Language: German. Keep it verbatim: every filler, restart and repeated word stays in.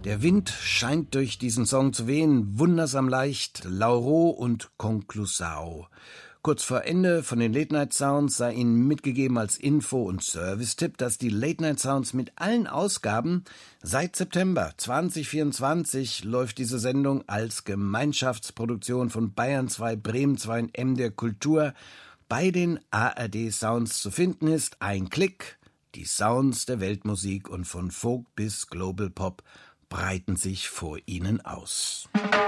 Der Wind scheint durch diesen Song zu wehen, wundersam leicht, Lauro und Conclusao. Kurz vor Ende von den Late-Night-Sounds sei Ihnen mitgegeben als Info- und Service-Tipp, dass die Late-Night-Sounds mit allen Ausgaben seit September zwanzig vierundzwanzig läuft diese Sendung als Gemeinschaftsproduktion von Bayern zwei, Bremen zwei und M der Kultur bei den A R D-Sounds zu finden ist. Ein Klick, die Sounds der Weltmusik und von Folk bis Global Pop breiten sich vor Ihnen aus.